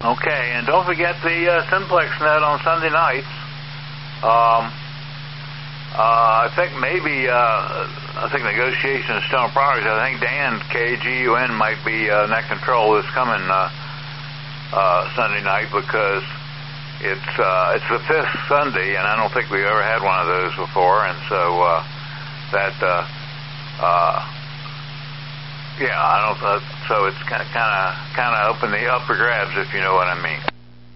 Okay, and don't forget the Simplex Net on Sunday nights. I think maybe, I think negotiations are still in progress. I think Dan, KGUN, might be net control this coming Sunday night, because it's the fifth Sunday, and I don't think we've ever had one of those before, and so yeah, I don't. So it's kind of up for grabs, if you know what I mean.